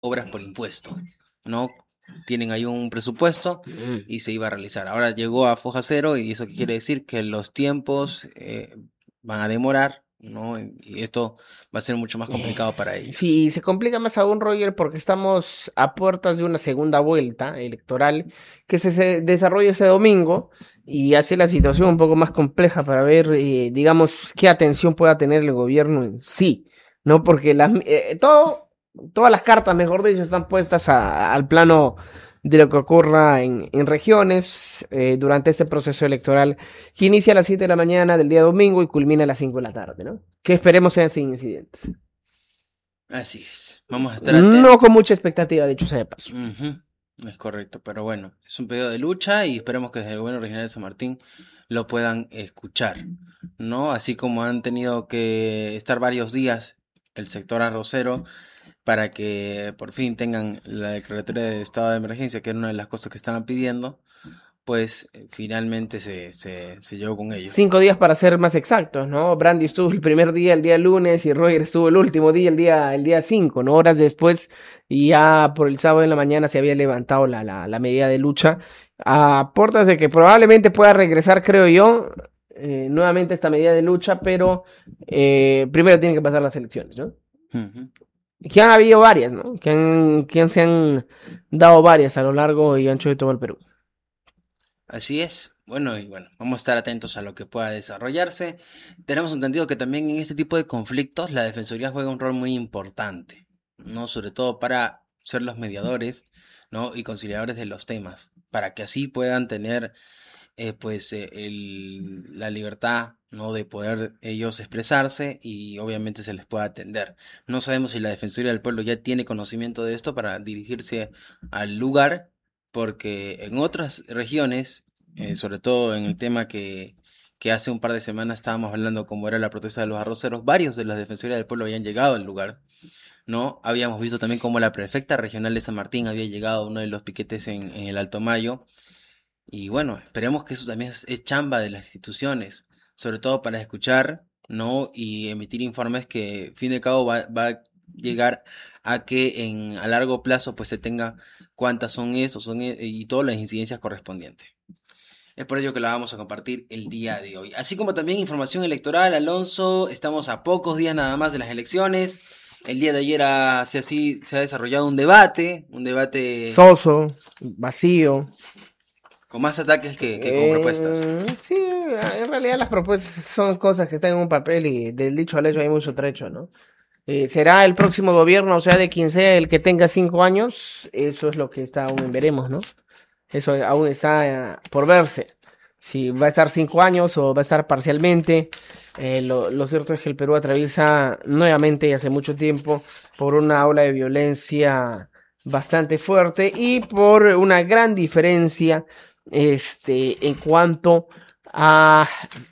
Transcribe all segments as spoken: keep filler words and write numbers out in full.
obras por impuesto, ¿no? Tienen ahí un presupuesto Mm. y se iba a realizar. Ahora llegó a foja cero y eso quiere decir que los tiempos eh, van a demorar, ¿no? Y esto va a ser mucho más complicado para ellos. Sí, se complica más aún, Roger, porque estamos a puertas de una segunda vuelta electoral que se, se desarrolla ese domingo y hace la situación un poco más compleja para ver, eh, digamos, qué atención pueda tener el gobierno en sí, ¿no? Porque las, eh, todo, todas las cartas, mejor dicho, están puestas a- al plano de lo que ocurra en, en regiones eh, durante este proceso electoral que inicia a las siete de la mañana del día domingo y culmina a las cinco de la tarde, ¿no? Que esperemos sean sin incidentes. Así es. Vamos a estar No con atentos. mucha expectativa, dicho sea de paso. Ujú, es correcto, pero bueno, es un periodo de lucha y esperemos que desde el gobierno regional de San Martín lo puedan escuchar, ¿no? Así como han tenido que estar varios días el sector arrocero para que por fin tengan la declaratoria de estado de emergencia, que era una de las cosas que estaban pidiendo, pues eh, finalmente se, se, se llegó con ello. Cinco días para ser más exactos, ¿no? Brandy estuvo el primer día, el día lunes, y Roger estuvo el último día, el día, el día cinco, ¿no? Horas después, y ya por el sábado en la mañana se había levantado la, la, la medida de lucha. A puertas de que probablemente pueda regresar, creo yo, eh, nuevamente esta medida de lucha, pero eh, primero tienen que pasar las elecciones, ¿no? Ujú. Que han habido varias, ¿no? Que, han, que han, se han dado varias a lo largo y ancho de todo el Perú. Así es. Bueno, y bueno, vamos a estar atentos a lo que pueda desarrollarse. Tenemos entendido que también en este tipo de conflictos la Defensoría juega un rol muy importante, ¿no? Sobre todo para ser los mediadores, ¿no? Y conciliadores de los temas, para que así puedan tener, eh, pues, eh, el- la libertad, ¿no? De poder ellos expresarse y obviamente se les pueda atender. No sabemos si la Defensoría del Pueblo ya tiene conocimiento de esto para dirigirse al lugar porque en otras regiones, eh, sobre todo en el tema que, que hace un par de semanas estábamos hablando como era la protesta de los arroceros, varios de las defensorías del pueblo habían llegado al lugar, ¿no? Habíamos visto también como la prefecta regional de San Martín había llegado a uno de los piquetes en, en el Alto Mayo, y bueno, esperemos que eso también es, es chamba de las instituciones, sobre todo para escuchar, ¿no? Y emitir informes que, fin de cabo, va, va a llegar a que en a largo plazo pues se tenga cuántas son esos son e- y todas las incidencias correspondientes. Es por ello que la vamos a compartir el día de hoy. Así como también información electoral, Alonso, estamos a pocos días nada más de las elecciones. El día de ayer ha, se, así, se ha desarrollado un debate, un debate Soso, vacío. con más ataques que, que con propuestas. Eh, sí, en realidad las propuestas son cosas que están en un papel y del dicho al hecho hay mucho trecho, ¿no? Eh, ¿será el próximo gobierno, o sea, de quien sea el que tenga cinco años? Eso es lo que está aún en veremos, ¿no? Eso aún está eh, por verse. Si va a estar cinco años o va a estar parcialmente. Eh, lo, lo cierto es que el Perú atraviesa nuevamente y hace mucho tiempo por una ola de violencia bastante fuerte y por una gran diferencia este, en cuanto a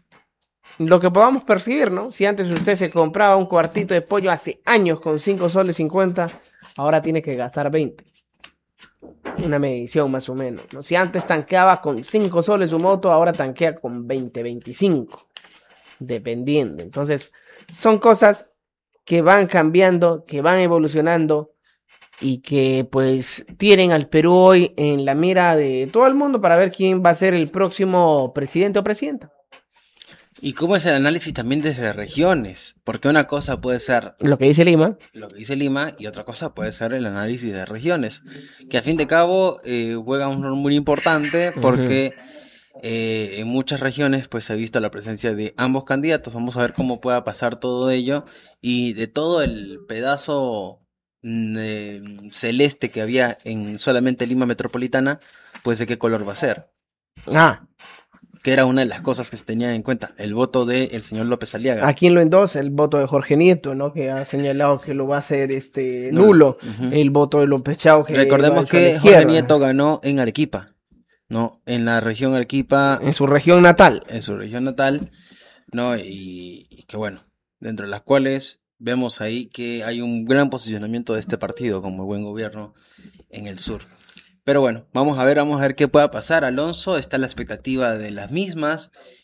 lo que podamos percibir, ¿no? Si antes usted se compraba un cuartito de pollo hace años con cinco soles cincuenta, ahora tiene que gastar veinte. Una medición más o menos, ¿no? Si antes tanqueaba con cinco soles su moto, ahora tanquea con veinte, veinticinco, dependiendo. Entonces, son cosas que van cambiando, que van evolucionando y que pues tienen al Perú hoy en la mira de todo el mundo para ver quién va a ser el próximo presidente o presidenta. ¿Y cómo es el análisis también desde regiones? Porque una cosa puede ser Lo que dice Lima. lo que dice Lima y otra cosa puede ser el análisis de regiones, que a fin de cabo eh, juega un rol muy importante Uh-huh. porque eh, en muchas regiones pues se ha visto la presencia de ambos candidatos. Vamos a ver cómo pueda pasar todo ello y de todo el pedazo mm, eh, celeste que había en solamente Lima metropolitana, pues de qué color va a ser. Ah, Que era una de las cosas que se tenían en cuenta, el voto del señor López Aliaga. aquí en lo endosa el voto de Jorge Nieto, ¿no? Que ha señalado que lo va a hacer este Nulo. nulo. Ujú. El voto de López Chao que lo ha Recordemos hecho a la que Jorge izquierda, Nieto ganó en Arequipa, ¿no? En la región Arequipa, en su región natal. en su región natal, ¿no? Y, y que bueno, dentro de las cuales vemos ahí que hay un gran posicionamiento de este partido como buen gobierno en el sur. Pero bueno, vamos a ver, vamos a ver qué pueda pasar, Alonso. Está la expectativa de las mismas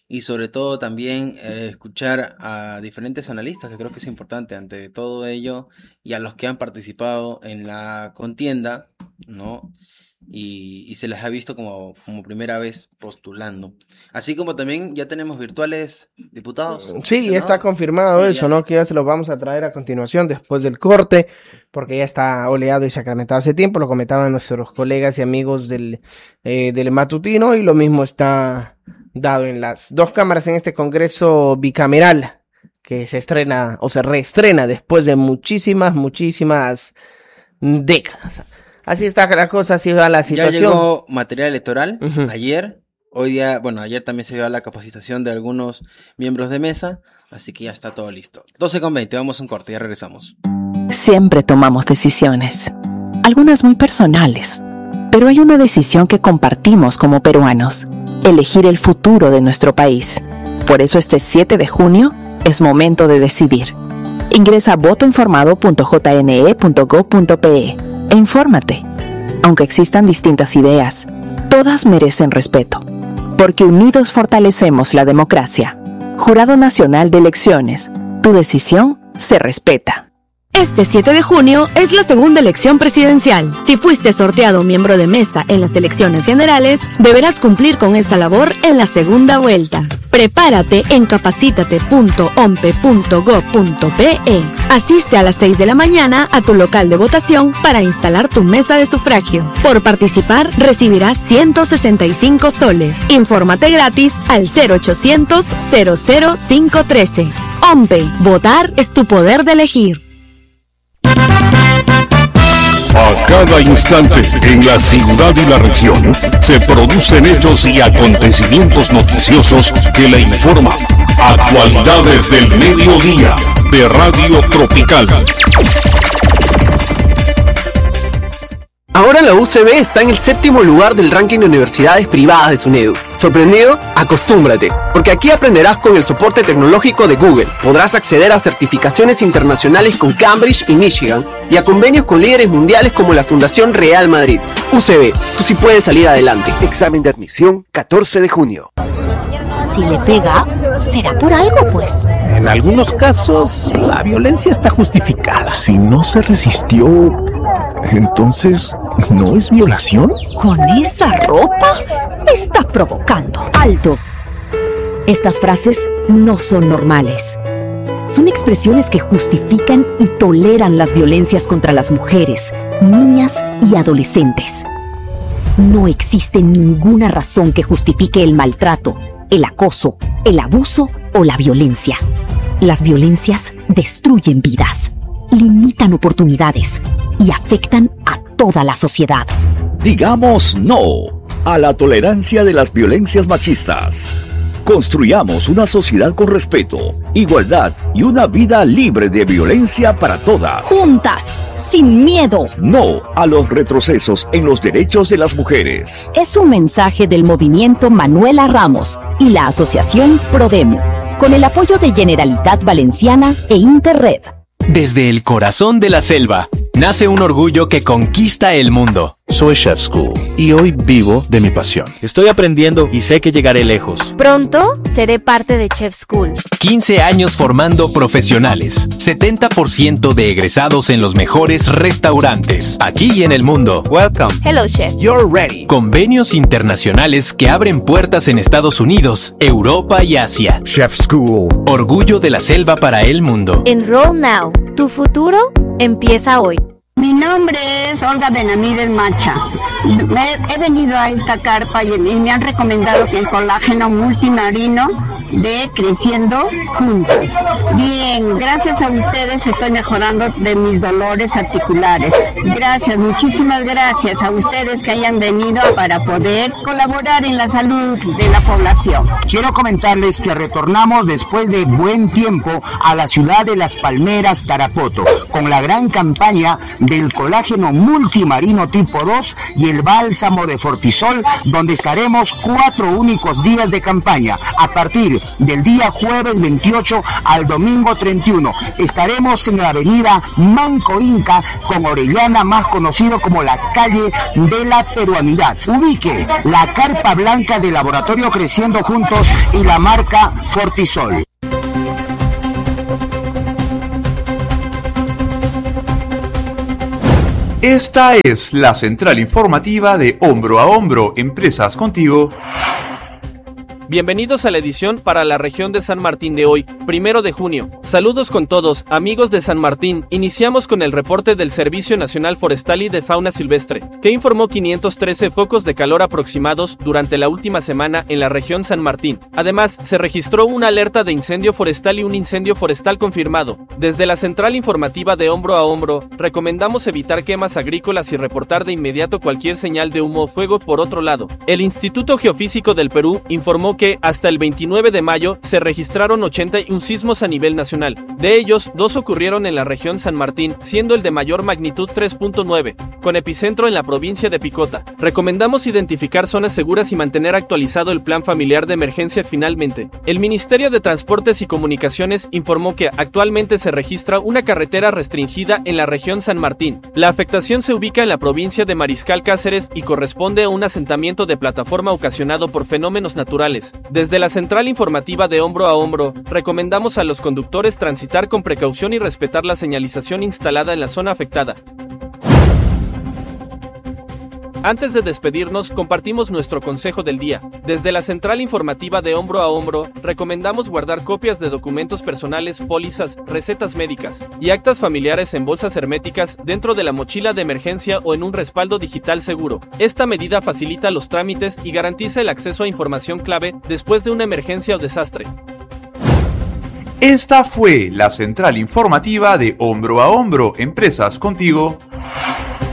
y sobre todo también eh, escuchar a diferentes analistas, que creo que es importante ante todo ello, y a los que han participado en la contienda, ¿no? Y, y se les ha visto como, como primera vez postulando. Así como también ya tenemos virtuales diputados. Sí, ya está confirmado eso, ¿no? Que ya se los vamos a traer a continuación después del corte, porque ya está oleado y sacramentado hace tiempo, lo comentaban nuestros colegas y amigos del, eh, del matutino, y lo mismo está dado en las dos cámaras en este congreso bicameral, que se estrena o se reestrena después de muchísimas, muchísimas décadas. Así está la cosa, así va la situación. Ya llegó material electoral uh-huh. ayer. Hoy día, bueno, ayer también se dio la capacitación de algunos miembros de mesa, así que ya está todo listo. doce con veinte, vamos a un corte, ya regresamos. Siempre tomamos decisiones, algunas muy personales, pero hay una decisión que compartimos como peruanos: elegir el futuro de nuestro país. Por eso este siete de junio es momento de decidir. Ingresa a voto informado punto j n e punto gob punto p e e infórmate. Aunque existan distintas ideas, todas merecen respeto, porque unidos fortalecemos la democracia. Jurado Nacional de Elecciones, tu decisión se respeta. Este siete de junio es la segunda elección presidencial. Si fuiste sorteado miembro de mesa en las elecciones generales, deberás cumplir con esa labor en la segunda vuelta. Prepárate en capacítate punto ompe punto gob punto pe e. Asiste a las seis de la mañana a tu local de votación para instalar tu mesa de sufragio. Por participar, recibirás ciento sesenta y cinco soles. Infórmate gratis al cero ochocientos cero cero cinco uno tres. OMPE, votar es tu poder de elegir. A cada instante, en la ciudad y la región, se producen hechos y acontecimientos noticiosos que le informan. Actualidades del mediodía, de Radio Tropical. Ahora la U C B está en el séptimo lugar del ranking de universidades privadas de SUNEDU. ¿Sorprendido? Acostúmbrate, porque aquí aprenderás con el soporte tecnológico de Google. Podrás acceder a certificaciones internacionales con Cambridge y Michigan y a convenios con líderes mundiales como la Fundación Real Madrid. U C B, tú sí puedes salir adelante. Examen de admisión catorce de junio. Si le pega, será por algo, pues. En algunos casos, la violencia está justificada. Si no se resistió, entonces, ¿no es violación? ¿Con esa ropa? Me está provocando. ¡Alto! Estas frases no son normales. Son expresiones que justifican y toleran las violencias contra las mujeres, niñas y adolescentes. No existe ninguna razón que justifique el maltrato, el acoso, el abuso o la violencia. Las violencias destruyen vidas, limitan oportunidades y afectan a toda la sociedad. Digamos no a la tolerancia de las violencias machistas. Construyamos una sociedad con respeto, igualdad y una vida libre de violencia para todas. Juntas, sin miedo. No a los retrocesos en los derechos de las mujeres. Es un mensaje del movimiento Manuela Ramos y la asociación Prodemo, con el apoyo de Generalitat Valenciana e Interred. Desde el corazón de la selva, nace un orgullo que conquista el mundo. Soy Chef School y hoy vivo de mi pasión. Estoy aprendiendo y sé que llegaré lejos. Pronto seré parte de Chef School. quince años formando profesionales. setenta por ciento de egresados en los mejores restaurantes, aquí y en el mundo. Welcome. Hello, Chef. You're ready. Convenios internacionales que abren puertas en Estados Unidos, Europa y Asia. Chef School. Orgullo de la selva para el mundo. Enroll now. Tu futuro empieza hoy. Mi nombre es Olga Benavides Macha. Me, he venido a esta carpa y, y me han recomendado que el colágeno multimarino de Creciendo Juntos. Bien, gracias a ustedes estoy mejorando de mis dolores articulares. Gracias, muchísimas gracias a ustedes que hayan venido para poder colaborar en la salud de la población. Quiero comentarles que retornamos después de buen tiempo a la ciudad de Las Palmeras, Tarapoto, con la gran campaña del colágeno multimarino tipo dos y el bálsamo de Fortisol, donde estaremos cuatro únicos días de campaña a partir decir, del día jueves veintiocho al domingo treinta y uno. Estaremos en la avenida Manco Inca con Orellana, más conocido como la calle de la peruanidad. Ubique la carpa blanca del laboratorio Creciendo Juntos y la marca Fortisol. Esta es la central informativa de Hombro a Hombro, Empresas Contigo. Bienvenidos a la edición para la región de San Martín de hoy, primero de junio. Saludos con todos, amigos de San Martín. Iniciamos con el reporte del Servicio Nacional Forestal y de Fauna Silvestre, que informó quinientos trece focos de calor aproximados durante la última semana en la región San Martín. Además, se registró una alerta de incendio forestal y un incendio forestal confirmado. Desde la central informativa de Hombro a Hombro, recomendamos evitar quemas agrícolas y reportar de inmediato cualquier señal de humo o fuego. Por otro lado, el Instituto Geofísico del Perú informó que hasta el veintinueve de mayo se registraron ochenta y uno sismos a nivel nacional. De ellos, dos ocurrieron en la región San Martín, siendo el de mayor magnitud tres punto nueve, con epicentro en la provincia de Picota. Recomendamos identificar zonas seguras y mantener actualizado el plan familiar de emergencia. Finalmente, el Ministerio de Transportes y Comunicaciones informó que actualmente se registra una carretera restringida en la región San Martín. La afectación se ubica en la provincia de Mariscal Cáceres y corresponde a un asentamiento de plataforma ocasionado por fenómenos naturales. Desde la central informativa de Hombro a Hombro, recomendamos a los conductores transitar con precaución y respetar la señalización instalada en la zona afectada. Antes de despedirnos, compartimos nuestro consejo del día. Desde la central informativa de Hombro a Hombro, recomendamos guardar copias de documentos personales, pólizas, recetas médicas y actas familiares en bolsas herméticas dentro de la mochila de emergencia o en un respaldo digital seguro. Esta medida facilita los trámites y garantiza el acceso a información clave después de una emergencia o desastre. Esta fue la central informativa de Hombro a Hombro, Empresas Contigo.